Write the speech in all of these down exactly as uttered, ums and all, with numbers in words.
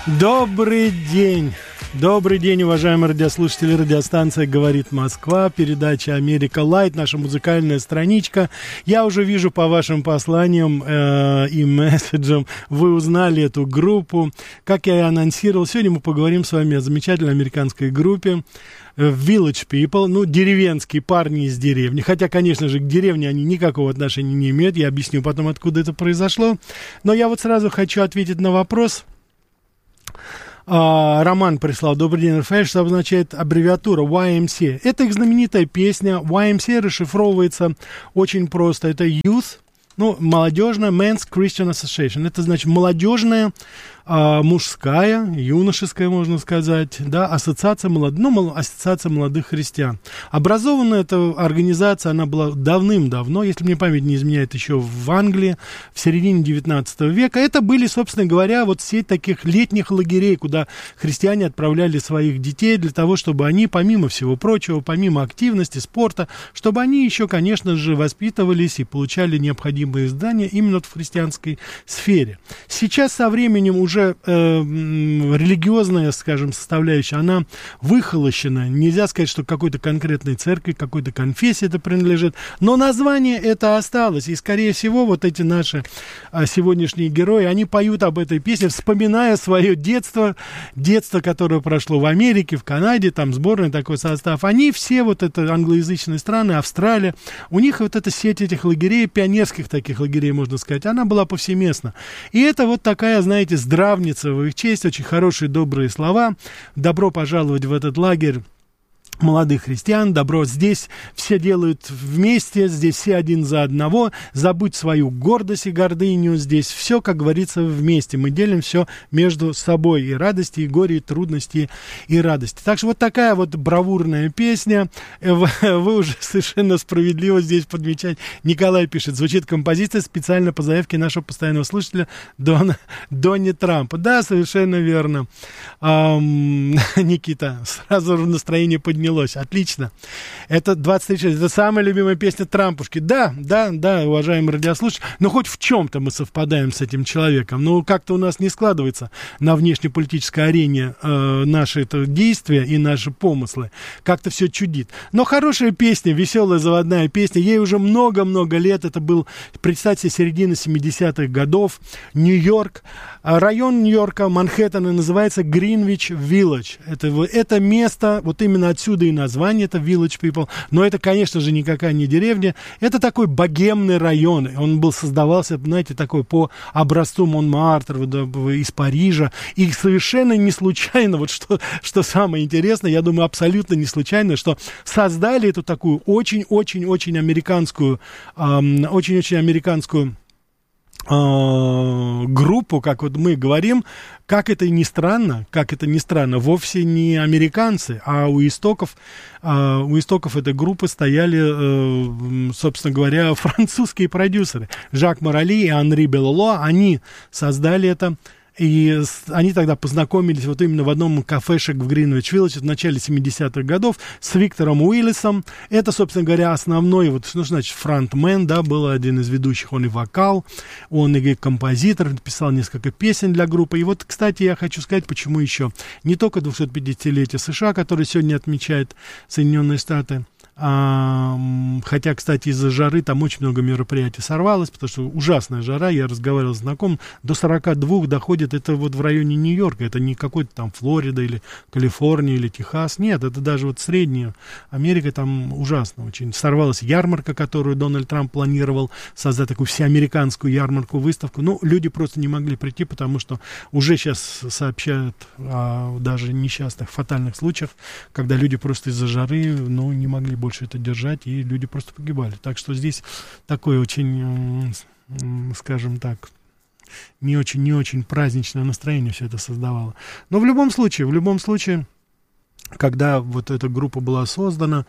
Добрый день. Добрый день, уважаемые радиослушатели. Радиостанция «Говорит Москва», передача «Америка Лайт», наша музыкальная страничка. Я уже вижу по вашим посланиям э, и месседжам, вы узнали эту группу. Как я и анонсировал, сегодня мы поговорим с вами о замечательной американской группе Village People, ну, деревенские парни из деревни. Хотя, конечно же, к деревне они никакого отношения не имеют. Я объясню потом, откуда это произошло. Но я вот сразу хочу ответить на вопрос. Uh, Роман прислал: добрый день, РФ, что обозначает аббревиатура уай эм си эй. Это их знаменитая песня. уай эм си эй расшифровывается очень просто. Это Youth, ну, молодежная, Men's Christian Association. Это значит молодежная, а, мужская, юношеская, можно сказать, да, ассоциация, молод... ну, мол... ассоциация молодых христиан. Образована эта организация, она была давным-давно, если мне память не изменяет, еще в Англии, в середине девятнадцатого века. Это были, собственно говоря, вот сеть таких летних лагерей, куда христиане отправляли своих детей для того, чтобы они, помимо всего прочего, помимо активности, спорта, чтобы они еще, конечно же, воспитывались и получали необходимые знания именно в христианской сфере. Сейчас со временем уже э, религиозная, скажем, составляющая, она выхолощена. Нельзя сказать, что какой-то конкретной церкви, какой-то конфессии это принадлежит, но название это осталось. И, скорее всего, вот эти наши а, сегодняшние герои, они поют об этой песне, вспоминая свое детство, детство, которое прошло в Америке, в Канаде, там сборный такой состав. Они все, вот это англоязычные страны, Австралия, у них вот эта сеть этих лагерей, пионерских таких лагерей, можно сказать, она была повсеместна. И это вот такая, знаете, здравница в их честь, очень хорошие, добрые слова. Добро пожаловать в этот лагерь молодых христиан, добро, здесь все делают вместе, здесь все один за одного, забудь свою гордость и гордыню, здесь все, как говорится, вместе, мы делим все между собой, и радости, и горе, и трудности, и радости. Так что вот такая вот бравурная песня, вы уже совершенно справедливо здесь подмечаете. Николай пишет: звучит композиция специально по заявке нашего постоянного слушателя Дона, Донни Трампа. Да, совершенно верно. Эм, Никита, сразу настроение поднялось. Отлично. Это двадцать три шесть. Это самая любимая песня Трампушки. Да, да, да, уважаемые радиослушатели. Но хоть в чем-то мы совпадаем с этим человеком. Ну, как-то у нас не складывается на внешнеполитической арене э, наши это действия и наши помыслы. Как-то все чудит. Но хорошая песня, веселая заводная песня. Ей уже много-много лет. Это был, представьте, середина семидесятых годов. Нью-Йорк. Район Нью-Йорка, Манхэттена, называется Гринвич Виллидж. Это, это место, вот именно отсюда и название, это Village People, но это, конечно же, никакая не деревня, это такой богемный район, он был, создавался, знаете, такой по образцу Монмартр, из Парижа, и совершенно не случайно, вот что, что самое интересное, я думаю, абсолютно не случайно, что создали эту такую очень-очень-очень американскую, эм, очень-очень американскую группу, как вот мы говорим, как это ни странно, как это ни странно, вовсе не американцы, а у истоков, а, у истоков этой группы стояли, собственно говоря, французские продюсеры. Жак Морали и Анри Белло, они создали это. И они тогда познакомились вот именно в одном кафешек в Гринвич-Виллидж в начале семидесятых годов с Виктором Уиллисом. Это, собственно говоря, основной, вот, что значит, фронтмен, да, был один из ведущих, он и вокал, он и композитор, написал несколько песен для группы. И вот, кстати, я хочу сказать, почему еще. Не только двухсотпятидесятилетие США, которое сегодня отмечает Соединенные Штаты, А, хотя, кстати, из-за жары там очень много мероприятий сорвалось, потому что ужасная жара, я разговаривал с знакомым, до сорока двух доходит, это вот в районе Нью-Йорка, это не какой-то там Флорида или Калифорния или Техас, нет, это даже вот средняя Америка, там ужасно очень. Сорвалась ярмарка, которую Дональд Трамп планировал создать, такую всеамериканскую ярмарку, выставку, ну, люди просто не могли прийти, потому что уже сейчас сообщают о даже несчастных, фатальных случаях, когда люди просто из-за жары, ну, не могли больше больше это держать, и люди просто погибали. Так что здесь такое очень, скажем так, не очень, не очень праздничное настроение все это создавало. Но в любом случае, в любом случае, когда вот эта группа была создана,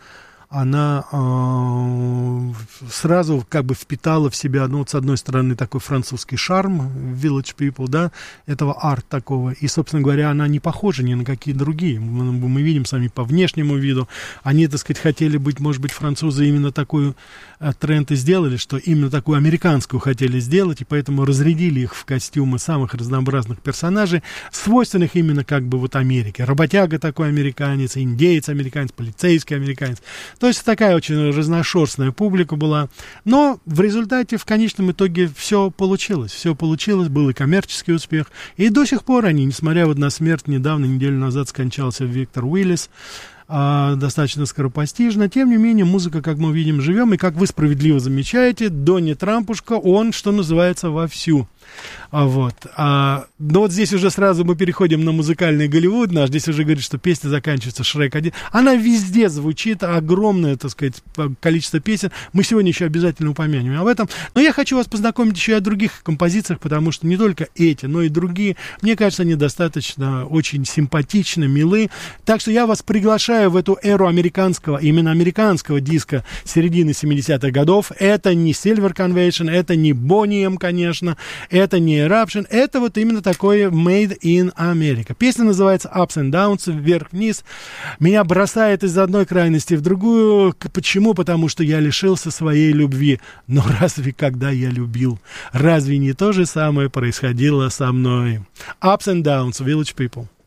она э, сразу как бы впитала в себя, ну, вот с одной стороны, такой французский шарм, Village People, да, этого арт такого, и, собственно говоря, она не похожа ни на какие другие. Мы, мы видим сами по внешнему виду, они, так сказать, хотели быть, может быть, французы именно такой э, тренд и сделали, что именно такую американскую хотели сделать, и поэтому разрядили их в костюмы самых разнообразных персонажей, свойственных именно как бы вот Америке. Работяга такой американец, индеец американец, полицейский американец. То есть такая очень разношерстная публика была. Но в результате, в конечном итоге, все получилось. Все получилось, был и коммерческий успех. И до сих пор они, несмотря вот на смерть, недавно, неделю назад скончался Виктор Уиллис, а, достаточно скоропостижно. Тем не менее, музыка, как мы видим, живем. И, как вы справедливо замечаете, Донни Трампушка, он, что называется, вовсю. А вот. А, но вот здесь уже сразу мы переходим на музыкальный Голливуд наш. Здесь уже говорит, что песня заканчивается Шрек один. Она везде звучит, огромное, так сказать, количество песен. Мы сегодня еще обязательно упомянем об этом. Но я хочу вас познакомить еще и о других композициях, потому что не только эти, но и другие, мне кажется, они достаточно очень симпатичны, милы. Так что я вас приглашаю в эту эру американского, именно американского диска середины семидесятых годов. Это не Silver Convention, это не Boney M, конечно, это не Eruption, это вот именно такое Made in America. Песня называется Ups and Downs, вверх-вниз. Меня бросает из одной крайности в другую. Почему? Потому что я лишился своей любви. Но разве когда я любил? Разве не то же самое происходило со мной? Ups and Downs, Village People.